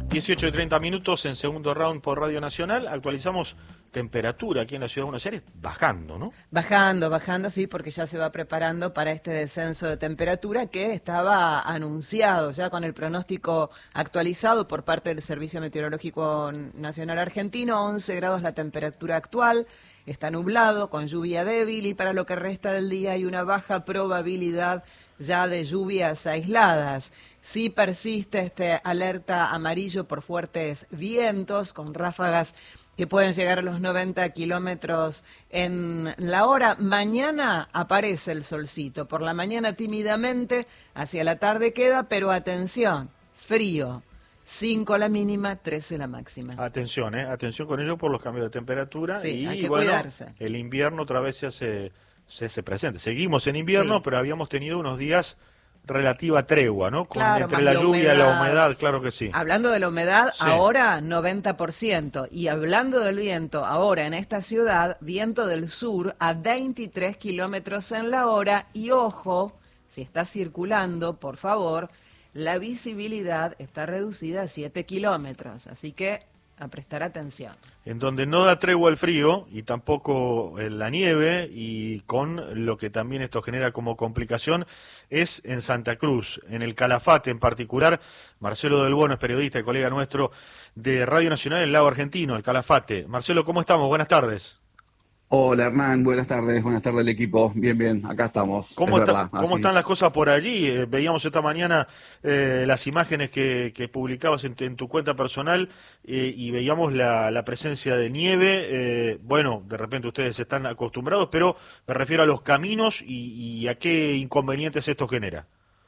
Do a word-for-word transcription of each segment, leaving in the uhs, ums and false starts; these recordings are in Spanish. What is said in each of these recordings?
dieciocho y treinta minutos en segundo round por Radio Nacional. Actualizamos temperatura aquí en la Ciudad de Buenos Aires, bajando, ¿no? Bajando, bajando, sí, porque ya se va preparando para este descenso de temperatura que estaba anunciado ya con el pronóstico actualizado por parte del Servicio Meteorológico Nacional Argentino. once grados la temperatura actual, está nublado con lluvia débil y para lo que resta del día hay una baja probabilidad ya de lluvias aisladas. Sí persiste este alerta amarillo por fuertes vientos con ráfagas que pueden llegar a los noventa kilómetros en la hora. Mañana aparece el solcito, por la mañana tímidamente, hacia la tarde queda, pero atención, frío, cinco la mínima, trece la máxima. Atención, eh, atención con ello por los cambios de temperatura. Sí, y hay que bueno, cuidarse. El invierno otra vez se hace, se hace presente. Seguimos en invierno, Sí. pero habíamos tenido unos días relativa tregua, ¿no? Con, Claro, entre más la la lluvia y humedad. la humedad, claro que sí. Hablando de la humedad, Sí. ahora noventa por ciento. Y hablando del viento, ahora en esta ciudad, viento del sur a veintitrés kilómetros en la hora. Y ojo, si está circulando, por favor, la visibilidad está reducida a siete kilómetros. Así que a prestar atención. En donde no da tregua el frío y tampoco la nieve, y con lo que también esto genera como complicación, es en Santa Cruz, en el Calafate en particular. Marcelo Del Bono es periodista y colega nuestro de Radio Nacional El Lago Argentino, el Calafate. Marcelo, ¿cómo estamos? Buenas tardes. Hola Hernán, buenas tardes, buenas tardes al equipo. Bien, bien, acá estamos. ¿Cómo, es está, verdad, ¿cómo así. están las cosas por allí? Eh, veíamos esta mañana eh, las imágenes que, que publicabas en, en tu cuenta personal eh, y veíamos la, la presencia de nieve. Eh, bueno, de repente ustedes están acostumbrados, pero me refiero a los caminos y, y a qué inconvenientes esto genera.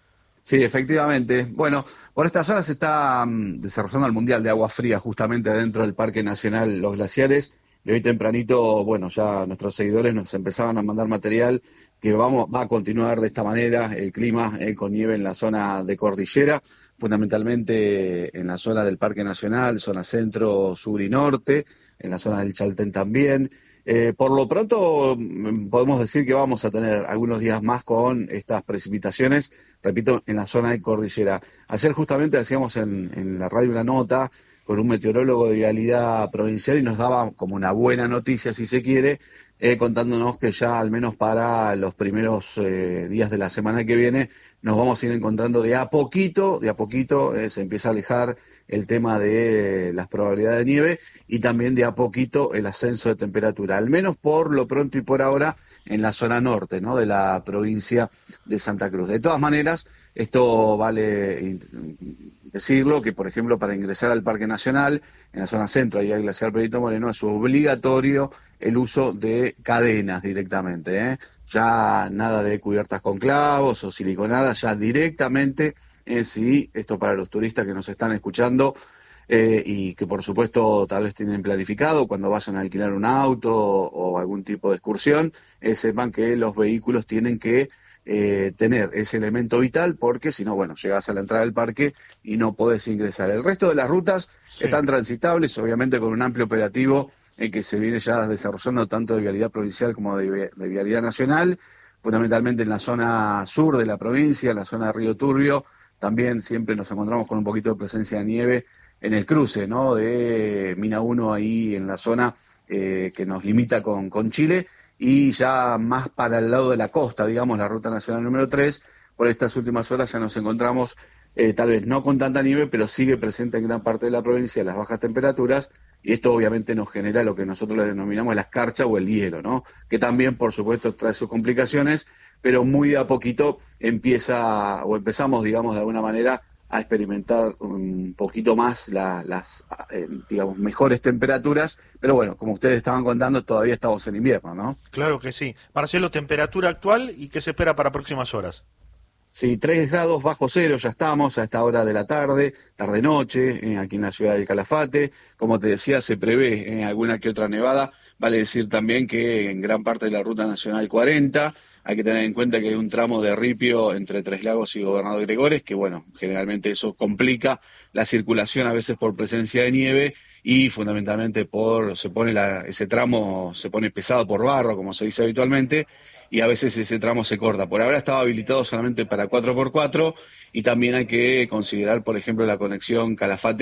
Sí, efectivamente. Bueno, por esta zona se está um, desarrollando el Mundial de Agua Fría justamente dentro del Parque Nacional Los Glaciares. Y hoy tempranito, bueno, ya nuestros seguidores nos empezaban a mandar material que vamos va a continuar de esta manera, el clima eh, con nieve en la zona de cordillera, fundamentalmente en la zona del Parque Nacional, zona centro, sur y norte, en la zona del Chaltén también. Eh, por lo pronto mm, podemos decir que vamos a tener algunos días más con estas precipitaciones, repito, en la zona de cordillera. Ayer justamente hacíamos en, en la radio una nota con un meteorólogo de vialidad provincial y nos daba como una buena noticia, si se quiere, eh, contándonos que ya al menos para los primeros eh, días de la semana que viene nos vamos a ir encontrando de a poquito, de a poquito eh, se empieza a alejar el tema de las probabilidades de nieve y también de a poquito el ascenso de temperatura, al menos por lo pronto y por ahora en la zona norte, ¿no?, de la provincia de Santa Cruz. De todas maneras, esto vale decirlo, que por ejemplo para ingresar al Parque Nacional, en la zona centro, ahí al Glaciar Perito Moreno, es obligatorio el uso de cadenas directamente, ¿eh? Ya nada de cubiertas con clavos o siliconadas, ya directamente, eh, sí, esto para los turistas que nos están escuchando, eh, y que por supuesto tal vez tienen planificado cuando vayan a alquilar un auto o, o algún tipo de excursión, eh, sepan que los vehículos tienen que Eh, tener ese elemento vital, porque si no, bueno, llegás a la entrada del parque y no podés ingresar. El resto de las rutas Sí. están transitables, obviamente con un amplio operativo eh, que se viene ya desarrollando tanto de vialidad provincial como de, de vialidad nacional, fundamentalmente en la zona sur de la provincia, en la zona de Río Turbio. También siempre nos encontramos con un poquito de presencia de nieve en el cruce, ¿no?, de Mina uno, ahí en la zona eh, que nos limita con, con Chile. Y ya más para el lado de la costa, digamos, la ruta nacional número tres, por estas últimas horas ya nos encontramos, eh, tal vez no con tanta nieve, pero sigue presente en gran parte de la provincia las bajas temperaturas, y esto obviamente nos genera lo que nosotros le denominamos la escarcha o el hielo, ¿no?, que también, por supuesto, trae sus complicaciones, pero muy de a poquito empieza, o empezamos, digamos, de alguna manera, a experimentar un poquito más la, las, eh, digamos, mejores temperaturas, pero bueno, como ustedes estaban contando, todavía estamos en invierno, ¿no? Claro que sí. Marcelo, temperatura actual y qué se espera para próximas horas. Sí, tres grados bajo cero ya estamos a esta hora de la tarde, tarde-noche, eh, aquí en la ciudad del Calafate. Como te decía, se prevé eh, alguna que otra nevada. Vale decir también que en gran parte de la Ruta Nacional cuarenta hay que tener en cuenta que hay un tramo de ripio entre Tres Lagos y Gobernador Gregores, que bueno, generalmente eso complica la circulación a veces por presencia de nieve y fundamentalmente por se pone la, ese tramo se pone pesado por barro, como se dice habitualmente, y a veces ese tramo se corta. Por ahora estaba habilitado solamente para cuatro por cuatro y también hay que considerar, por ejemplo, la conexión Calafate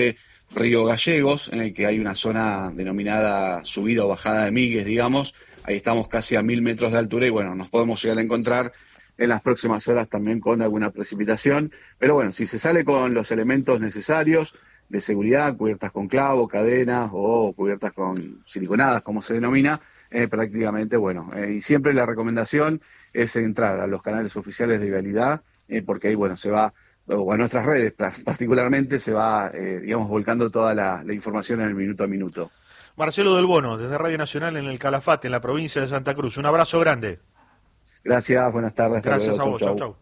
Río Gallegos, en el que hay una zona denominada subida o bajada de Migues, digamos. Ahí estamos casi a mil metros de altura y bueno, nos podemos llegar a encontrar en las próximas horas también con alguna precipitación. Pero bueno, si se sale con los elementos necesarios de seguridad, cubiertas con clavo, cadenas o cubiertas con siliconadas, como se denomina, eh, prácticamente, bueno, eh, y siempre la recomendación es entrar a los canales oficiales de Vialidad, eh, porque ahí, bueno, se va, o a nuestras redes particularmente, se va, eh, digamos, volcando toda la, la información en el minuto a minuto. Marcelo Del Bono, desde Radio Nacional en el Calafate, en la provincia de Santa Cruz. Un abrazo grande. Gracias, buenas tardes. Gracias luego, a vos, chau, chau, chau.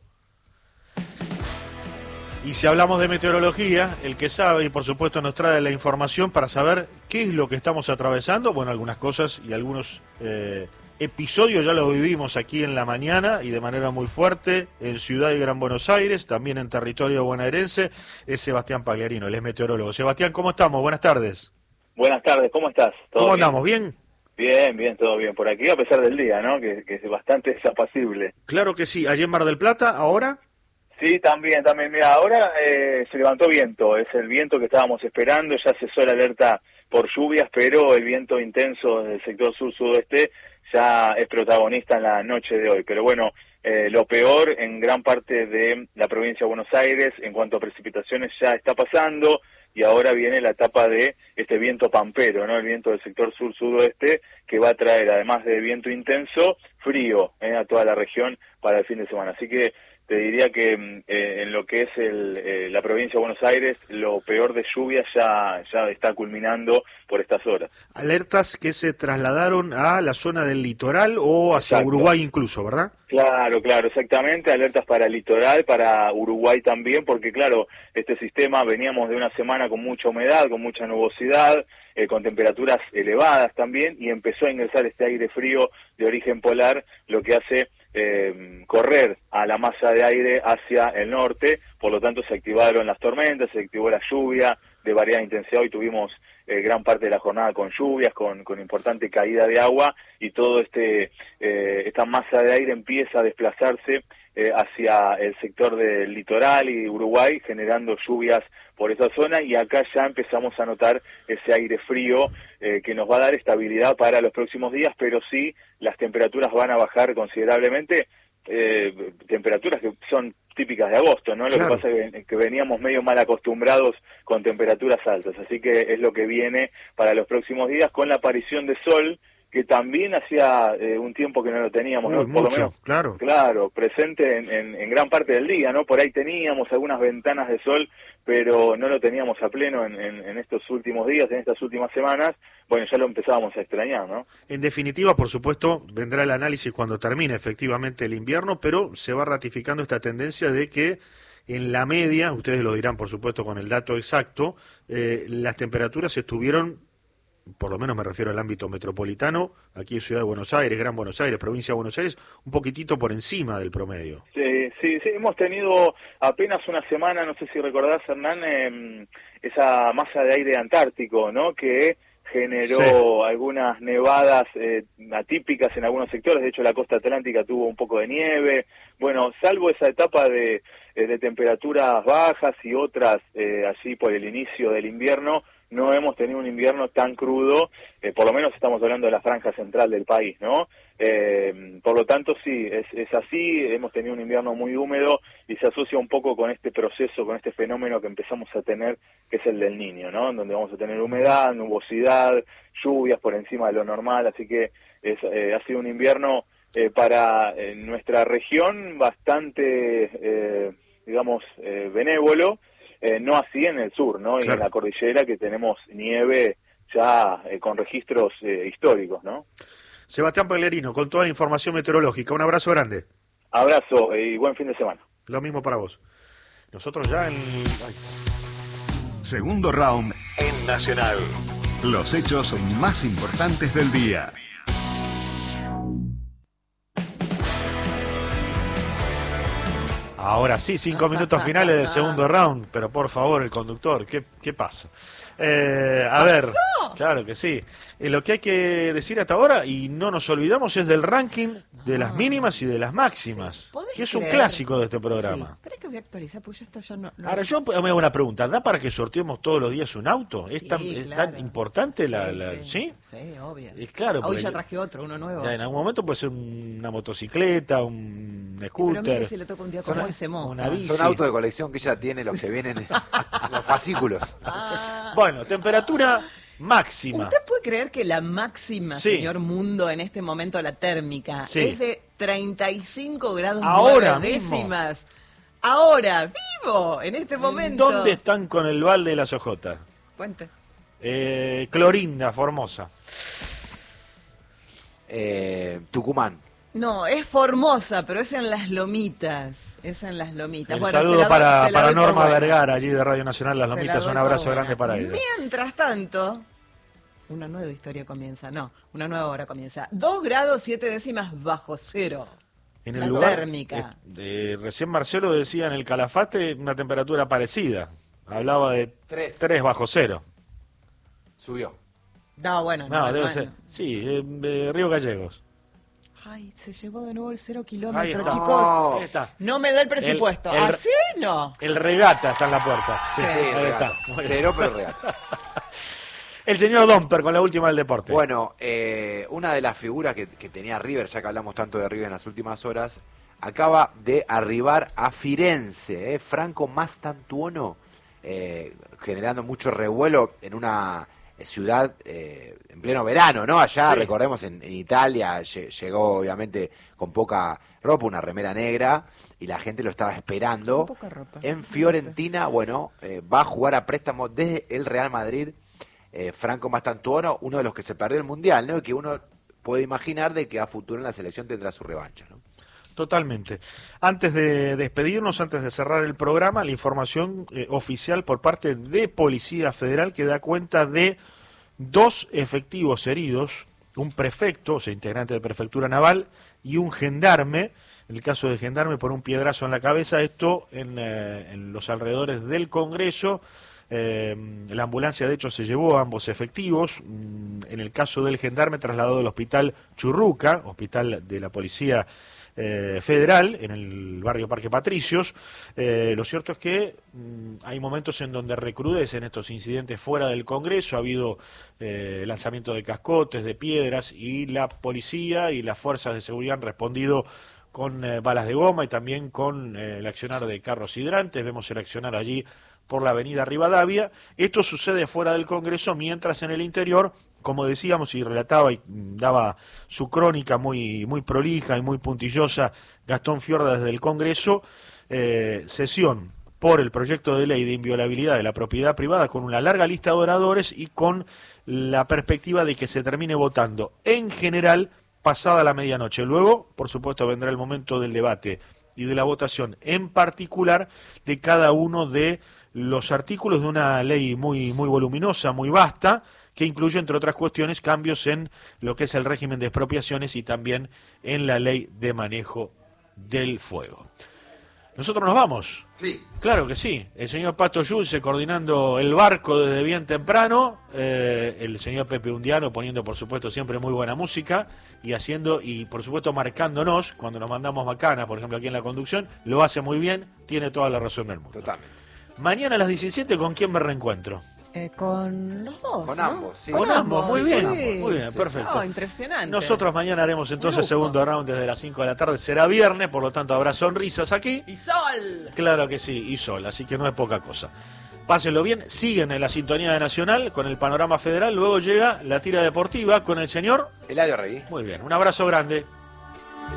Y si hablamos de meteorología, el que sabe y por supuesto nos trae la información para saber qué es lo que estamos atravesando, bueno, algunas cosas y algunos eh, episodios ya lo vivimos aquí en la mañana y de manera muy fuerte en Ciudad y Gran Buenos Aires, también en territorio bonaerense, es Sebastián Pagliarino, él es meteorólogo. Sebastián, ¿cómo estamos? Buenas tardes. Buenas tardes, ¿cómo estás? ¿Cómo bien? andamos? ¿Bien? Bien, bien, todo bien. Por aquí, a pesar del día, ¿no? Que, que es bastante desapacible. Claro que sí. ¿Allí en Mar del Plata, ahora? Sí, también, también. Mira, ahora eh, se levantó viento. Es el viento que estábamos esperando. Ya cesó la alerta por lluvias, pero el viento intenso del sector sur-sudoeste ya es protagonista en la noche de hoy. Pero bueno, eh, lo peor en gran parte de la provincia de Buenos Aires en cuanto a precipitaciones ya está pasando. Y ahora viene la etapa de este viento pampero, ¿no? El viento del sector sur-sudoeste, que va a traer, además de viento intenso, frío ¿eh? a toda la región para el fin de semana. Así que te diría que eh, en lo que es el, eh, la provincia de Buenos Aires, lo peor de lluvia ya, ya está culminando por estas horas. Alertas que se trasladaron a la zona del litoral o hacia Exacto. Uruguay incluso, ¿verdad? Claro, claro, exactamente, alertas para el litoral, para Uruguay también, porque claro, este sistema veníamos de una semana con mucha humedad, con mucha nubosidad, eh, con temperaturas elevadas también, y empezó a ingresar este aire frío de origen polar, lo que hace eh, correr a la masa de aire hacia el norte, por lo tanto se activaron las tormentas, se activó la lluvia de variada intensidad, hoy tuvimos eh, gran parte de la jornada con lluvias, con, con importante caída de agua, y todo este eh, esta masa de aire empieza a desplazarse eh, hacia el sector del litoral y Uruguay, generando lluvias por esa zona, y acá ya empezamos a notar ese aire frío eh, que nos va a dar estabilidad para los próximos días, pero sí las temperaturas van a bajar considerablemente, eh, temperaturas que son típicas de agosto, ¿no? Lo Claro. que pasa es que veníamos medio mal acostumbrados con temperaturas altas, así que es lo que viene para los próximos días, con la aparición de sol, que también hacía eh, un tiempo que no lo teníamos, Uy, ¿no? Por mucho, lo menos, claro. claro, presente en, en, en gran parte del día, ¿no? Por ahí teníamos algunas ventanas de sol, pero no lo teníamos a pleno en, en, en estos últimos días, en estas últimas semanas. Bueno, ya lo empezábamos a extrañar, ¿no? En definitiva, por supuesto, vendrá el análisis cuando termine efectivamente el invierno, pero se va ratificando esta tendencia de que en la media, ustedes lo dirán por supuesto con el dato exacto, eh, las temperaturas estuvieron, por lo menos me refiero al ámbito metropolitano, aquí en Ciudad de Buenos Aires, Gran Buenos Aires, Provincia de Buenos Aires, un poquitito por encima del promedio. Sí, sí, sí, hemos tenido apenas una semana, no sé si recordás, Hernán, eh, esa masa de aire antártico, ¿no? Que generó sí. algunas nevadas eh, atípicas en algunos sectores. De hecho, la costa atlántica tuvo un poco de nieve. Bueno, salvo esa etapa de, de temperaturas bajas y otras eh, así por el inicio del invierno, no hemos tenido un invierno tan crudo, eh, por lo menos estamos hablando de la franja central del país, ¿no? Eh, por lo tanto, sí, es, es así, hemos tenido un invierno muy húmedo y se asocia un poco con este proceso, con este fenómeno que empezamos a tener, que es el del Niño, ¿no? Donde vamos a tener humedad, nubosidad, lluvias por encima de lo normal, así que es, eh, ha sido un invierno eh, para eh, nuestra región bastante, eh, digamos, eh, benévolo. Eh, no así en el sur, ¿no? Claro. Y en la cordillera, que tenemos nieve ya eh, con registros eh, históricos, ¿no? Sebastián Pagliarino, con toda la información meteorológica. Un abrazo grande. Abrazo y buen fin de semana. Lo mismo para vos. Nosotros ya en... Ay. Segundo round en Nacional. Los hechos más importantes del día. Ahora sí, cinco minutos finales del segundo round, pero por favor, el conductor, ¿qué, qué pasa? Eh, a ver, claro que sí. Eh, lo que hay que decir hasta ahora, y no nos olvidamos, es del ranking de las mínimas y de las máximas, que es un creer? clásico de este programa. Sí. Espera que voy a actualizar, pues yo esto yo no... no... Ahora, yo me hago una pregunta, ¿da para que sorteemos todos los días un auto? ¿Es, Sí, tan, es claro. tan importante la... Sí, la- sí. ¿sí? Sí, obvio. Es claro, Hoy porque ya yo- traje otro, uno nuevo. ya en algún momento puede ser una motocicleta, un Pero scooter, mire si le toca un día como Son- hoy se moja. una bici. Son autos de colección que ella tiene, los que vienen en los fascículos. Ah. Bueno, temperatura máxima. ¿Usted puede creer que la máxima, Sí. señor Mundo, en este momento, la térmica, Sí. es de treinta y cinco grados Ahora nueve mismo. décimas? Ahora, vivo, en este momento. ¿Dónde están con el balde de las ojotas? Cuente. Eh, Clorinda, Formosa. Eh, Tucumán. No, es Formosa, pero es en las lomitas. Es en las lomitas. El Bueno, se saludo la doy- para, se la para doy por Norma buena. Vergara, allí de Radio Nacional Las Se la Lomitas. doy Un por abrazo buena. grande para ella. Mientras tanto, una nueva historia comienza. No, una nueva hora comienza. Dos grados siete décimas bajo cero. En el la lugar, térmica. eh, eh, recién Marcelo decía en el Calafate una temperatura parecida. Hablaba de Tres. tres bajo cero. Subió. No, bueno, No, no, debe no, ser. no. Sí, eh, eh, Río Gallegos. Ay, se llevó de nuevo el cero Ahí kilómetro, está. chicos. Ahí está. No me da el presupuesto. El- el- ¿Así no? El regata está en la puerta. Sí, Sí, ahí real. está. Muy bien. Cero, pero real. El señor Domper con la última del deporte. Bueno, eh, una de las figuras que, que tenía River, ya que hablamos tanto de River en las últimas horas, acaba de arribar a Firenze, eh, Franco Mastantuono, eh, generando mucho revuelo en una ciudad eh, en pleno verano, ¿no? Allá, Sí. recordemos, en, en Italia, lle- llegó obviamente con poca ropa, una remera negra, y la gente lo estaba esperando. Con poca ropa. En Fiorentina, bueno, eh, va a jugar a préstamo desde el Real Madrid. Eh, Franco Mastantuono, uno de los que se perdió el Mundial, ¿no? Y que uno puede imaginar de que a futuro en la selección tendrá su revancha, ¿no? Totalmente. Antes de despedirnos, antes de cerrar el programa, la información eh, oficial por parte de Policía Federal que da cuenta de dos efectivos heridos, un prefecto, o sea, integrante de Prefectura Naval, y un gendarme, en el caso de gendarme por un piedrazo en la cabeza, esto en, eh, en los alrededores del Congreso. Eh, la ambulancia de hecho se llevó a ambos efectivos. Mm, en el caso del gendarme trasladado al hospital Churruca, hospital de la Policía eh, Federal, en el barrio Parque Patricios. Eh, lo cierto es que mm, hay momentos en donde recrudecen estos incidentes fuera del Congreso. Ha habido eh, lanzamiento de cascotes, de piedras, y la policía y las fuerzas de seguridad han respondido con eh, balas de goma y también con eh, el accionar de carros hidrantes. Vemos el accionar allí por la avenida Rivadavia. Esto sucede fuera del Congreso, mientras en el interior, como decíamos y relataba y daba su crónica muy, muy prolija y muy puntillosa Gastón Fiorda desde el Congreso, eh, sesión por el proyecto de ley de inviolabilidad de la propiedad privada con una larga lista de oradores y con la perspectiva de que se termine votando en general pasada la medianoche. Luego, por supuesto, vendrá el momento del debate y de la votación en particular de cada uno de los artículos de una ley muy, muy voluminosa, muy vasta, que incluye, entre otras cuestiones, cambios en lo que es el régimen de expropiaciones y también en la ley de manejo del fuego. ¿Nosotros nos vamos? Sí. Claro que sí. El señor Pato Yulce coordinando el barco desde bien temprano, eh, el señor Pepe Undiano poniendo, por supuesto, siempre muy buena música y haciendo, y por supuesto marcándonos cuando nos mandamos macanas, por ejemplo, aquí en la conducción, lo hace muy bien, tiene toda la razón del mundo. Totalmente. Mañana a las diecisiete, ¿con quién me reencuentro? Eh, con los dos, Con ¿no? ambos, sí. Con ambos, muy bien, sí. muy bien, Sí, perfecto. no, impresionante. Nosotros mañana haremos entonces Lujo. segundo round desde las cinco de la tarde, será viernes, por lo tanto habrá sonrisas aquí. ¡Y sol! Claro que sí, y sol, así que no es poca cosa. Pásenlo bien, siguen en la sintonía de Nacional con el panorama federal, luego llega la tira deportiva con el señor. Eladio Rey. Muy bien, un abrazo grande.